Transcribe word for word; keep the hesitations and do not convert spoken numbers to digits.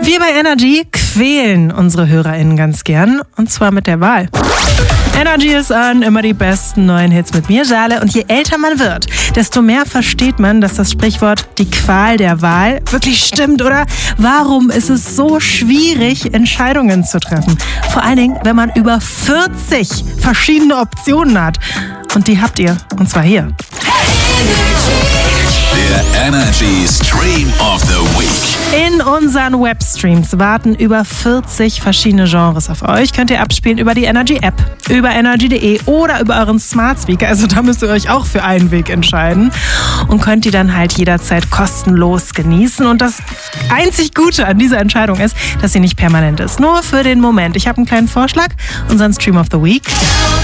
Wir bei Energy quälen unsere HörerInnen ganz gern, und zwar mit der Wahl. Energy ist an, immer die besten neuen Hits mit mir, Jale. Und je älter man wird, desto mehr versteht man, dass das Sprichwort die Qual der Wahl wirklich stimmt. Oder warum ist es so schwierig, Entscheidungen zu treffen? Vor allen Dingen, wenn man über vierzig verschiedene Optionen hat. Und die habt ihr, und zwar hier. Der Energy Stream of the Week. In unseren Webstreams warten über vierzig verschiedene Genres auf euch. Könnt ihr abspielen über die Energy-App, über energy punkt de oder über euren Smart Speaker. Also da müsst ihr euch auch für einen Weg entscheiden. Und könnt ihr dann halt jederzeit kostenlos genießen. Und das einzig Gute an dieser Entscheidung ist, dass sie nicht permanent ist. Nur für den Moment. Ich habe einen kleinen Vorschlag, unseren Stream of the Week.